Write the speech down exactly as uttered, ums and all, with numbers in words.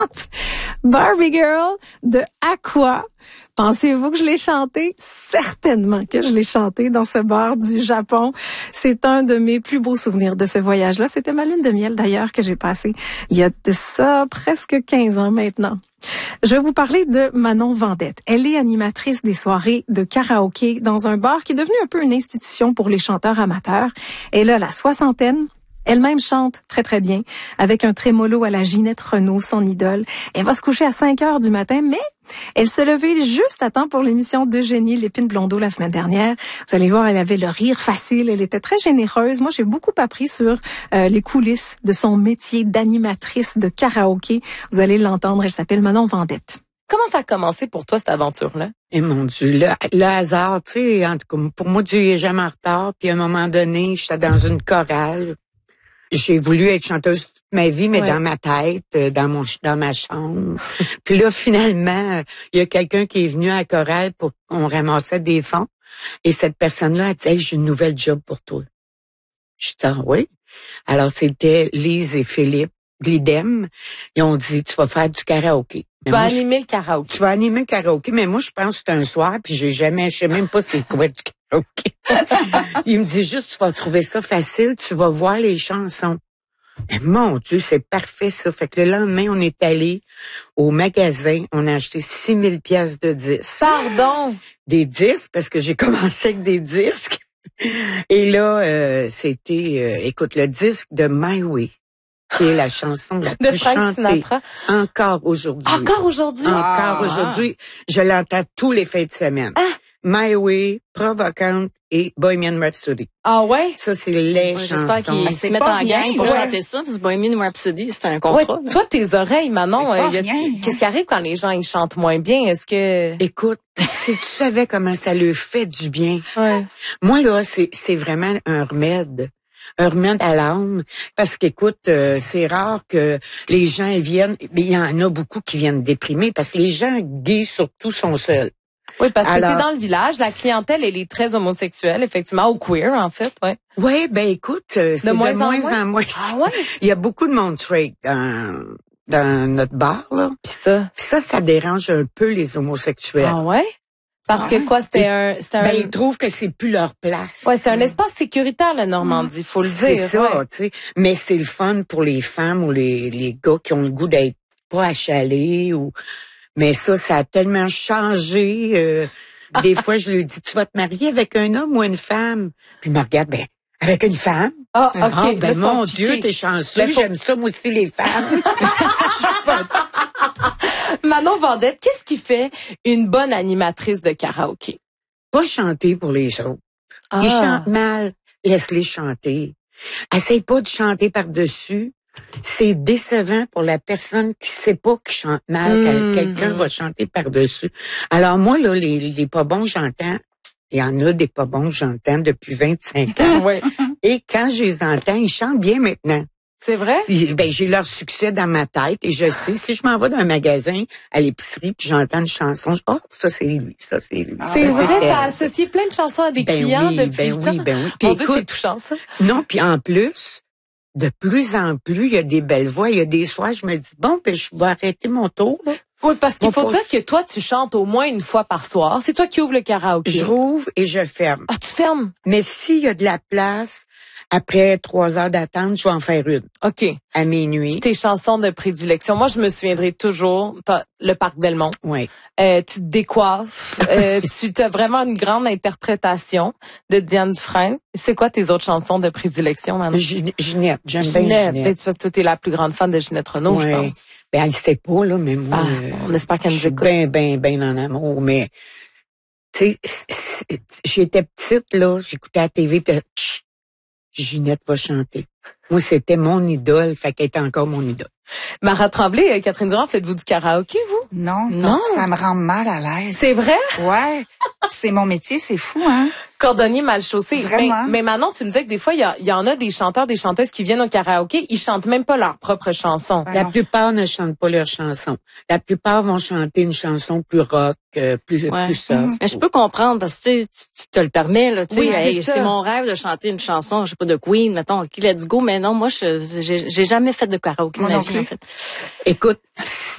Barbie Girl de Aqua. Pensez-vous que je l'ai chanté? Certainement que je l'ai chanté dans ce bar du Japon. C'est un de mes plus beaux souvenirs de ce voyage-là. C'était ma lune de miel d'ailleurs que j'ai passée il y a de ça presque quinze ans maintenant. Je vais vous parler de Manon Vendette. Elle est animatrice des soirées de karaoké dans un bar qui est devenu un peu une institution pour les chanteurs amateurs. Elle a la soixantaine. Elle-même chante très très bien, avec un trémolo à la Ginette Renault, son idole. Elle va se coucher à cinq heures du matin, mais elle se levait juste à temps pour l'émission d'Eugénie Lépine-Blondeau la semaine dernière. Vous allez voir, elle avait le rire facile, elle était très généreuse. Moi, j'ai beaucoup appris sur euh, les coulisses de son métier d'animatrice de karaoké. Vous allez l'entendre, elle s'appelle Manon Vendette. Comment ça a commencé pour toi, cette aventure-là? Et mon Dieu, le, le hasard, tu sais, en tout cas, pour moi, Dieu n'est jamais en retard. Puis à un moment donné, j'étais dans une chorale. J'ai voulu être chanteuse toute ma vie, mais ouais. dans ma tête, dans mon dans ma chambre. Puis là, finalement, il y a quelqu'un qui est venu à la chorale pour qu'on ramassait des fonds. Et cette personne-là a dit, hey, j'ai une nouvelle job pour toi. Je dis, ah oui. Alors, c'était Lise et Philippe Glidem. Ils ont dit, tu vas faire du karaoké. Tu vas animer le karaoké. Tu vas animer le karaoké, mais moi, je pense que c'est un soir, puis j'ai jamais, je sais même pas c'est quoi du karaoké. Il me dit juste, tu vas trouver ça facile, tu vas voir les chansons. Mais mon Dieu, c'est parfait, ça. Fait que le lendemain, on est allé au magasin, on a acheté six mille pièces de disques. Pardon? Des disques, parce que j'ai commencé avec des disques. Et là, euh, c'était, euh, écoute, le disque de My Way, qui est la chanson la de plus Frank chantée Sinatra. encore aujourd'hui. Encore aujourd'hui? Encore ah. aujourd'hui. Je l'entends tous les fins de semaine. Ah. My Way, Provocante et Bohemian Rhapsody. Ah ouais? Ça, c'est les ouais, chansons. J'espère qu'ils se mettent en gang pour ouais. chanter ça, parce que Bohemian Rhapsody, c'était un contrat. Ouais. Toi, tes oreilles, Manon, euh, qu'est-ce qui arrive quand les gens ils chantent moins bien? Est-ce que... Écoute, si tu savais comment ça leur fait du bien. Ouais. Moi, là, c'est, c'est vraiment un remède. Un remède à l'âme. Parce qu'écoute, euh, c'est rare que les gens ils viennent, mais il y en a beaucoup qui viennent déprimés, parce que les gens gays, surtout, sont seuls. Oui, parce que Alors, c'est dans le village, la clientèle, elle est très homosexuelle, effectivement, ou queer, en fait, ouais. Oui, ben écoute, c'est de moins, de moins en moins. En moins. Ah ouais? Il y a beaucoup de monde straight dans, dans notre bar, là. Puis ça? Puis ça, ça dérange un peu les homosexuels. Ah ouais? Parce ah que quoi, c'était un... C'était un... Ben, ils trouvent que c'est plus leur place. Ouais, c'est un espace sécuritaire, la Normandie, faut le dire. C'est ça, ouais. tu sais. Mais c'est le fun pour les femmes ou les, les gars qui ont le goût d'être pas achalés ou... Mais ça, ça a tellement changé. Euh, des fois, je lui dis, tu vas te marier avec un homme ou une femme? Puis il me regarde, ben, avec une femme. Ah, OK. Ah, ben, mon piqué. Dieu, t'es chanceux. Ben, faut... J'aime ça, moi aussi, les femmes. Manon Vendette, qu'est-ce qui fait une bonne animatrice de karaoké? Pas chanter pour les autres. Ah. Ils chantent mal. Laisse-les chanter. Essaye pas de chanter par-dessus. C'est décevant pour la personne qui sait pas qu'il chante mal, mmh, que quelqu'un mmh. va chanter par-dessus. Alors moi, là, les, les pas bons, j'entends. Il y en a des pas bons, j'entends depuis vingt-cinq ans. Oui. Et quand je les entends, ils chantent bien maintenant. C'est vrai? Ben, j'ai leur succès dans ma tête et je sais, si je m'en vais dans un magasin, à l'épicerie, puis j'entends une chanson, je, oh, ça c'est lui, ça c'est lui. Ah, c'est ça, vrai, c'est t'as associé plein de chansons à des ben clients oui, depuis ben le oui, temps. ben oui. Puis Mon écoute, Dieu, c'est touchant, ça. Non, puis en plus, de plus en plus, il y a des belles voix. Il y a des soirs, je me dis, bon, ben je vais arrêter mon tour, là. Oui, parce qu'il faut pas... dire que toi, tu chantes au moins une fois par soir. C'est toi qui ouvres le karaoké. Je rouvre et je ferme. Ah, tu fermes? Mais s'il y a de la place, après trois heures d'attente, je vais en faire une. OK. À minuit. Tes chansons de prédilection. Moi, je me souviendrai toujours, t'as le Parc Belmont. Oui. Euh, tu te décoiffes. euh, tu as vraiment une grande interprétation de Diane Dufresne. C'est quoi tes autres chansons de prédilection, maman? Ginette. J'aime Ginette. bien Ginette. Ben, tu es la plus grande fan de Ginette Renault, ouais. je pense. Ben, elle sait pas, là, mais moi, ah, euh, on espère qu'elle nous écoute. Je suis bien, bien, bien en amour, mais, tu sais, j'étais petite, là, j'écoutais la T V, pis, tch, Ginette va chanter. Moi, c'était mon idole, fait qu'elle était encore mon idole. Mara Tremblay, Catherine Durand, faites-vous du karaoké, vous? Non, non, ça me rend mal à l'aise. C'est vrai? Ouais. C'est mon métier, c'est fou, hein? Cordonnier mal chaussé. Vraiment. Mais, mais Manon, tu me disais que des fois, il y, y en a des chanteurs, des chanteuses qui viennent au karaoké, ils chantent même pas leurs propres chansons. La plupart ne chantent pas leurs chansons. La plupart vont chanter une chanson plus rock, euh, plus, ouais. plus soft. Mais je peux comprendre, parce que tu, tu te le permets, là. Oui, hey, c'est, c'est mon rêve de chanter une chanson, je sais pas, de Queen, mettons, OK, let's go. Mais non, moi, je, j'ai, j'ai jamais fait de karaoké de ma vie, en fait. Écoute,